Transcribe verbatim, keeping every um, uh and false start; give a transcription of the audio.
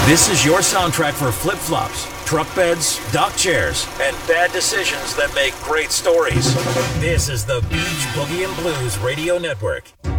This is your soundtrack for flip-flops, truck beds, dock chairs, and bad decisions that make great stories. This is the Beach Boogie and Blues Radio Network.